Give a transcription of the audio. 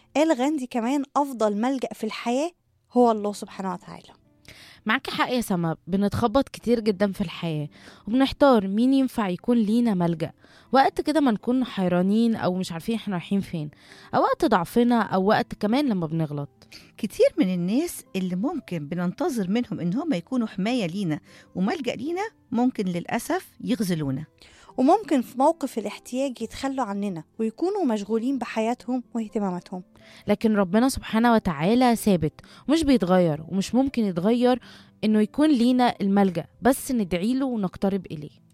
قال غاندي كمان أفضل ملجأ في الحياة هو الله سبحانه وتعالى. معاكي حق يا سما، بنتخبط كتير جدا في الحياة وبنحتار مين ينفع يكون لينا ملجأ وقت كده ما نكون حيرانين أو مش عارفين احنا رايحين فين، أو وقت ضعفنا، أو وقت كمان لما بنغلط. كتير من الناس اللي ممكن بننتظر منهم إن هم يكونوا حماية لينا وملجأ لينا ممكن للأسف يخذلونا. وممكن في موقف الاحتياج يتخلوا عننا ويكونوا مشغولين بحياتهم واهتماماتهم. لكن ربنا سبحانه وتعالى ثابت ومش بيتغير ومش ممكن يتغير، إنه يكون لينا الملجأ بس ندعيله ونقترب إليه.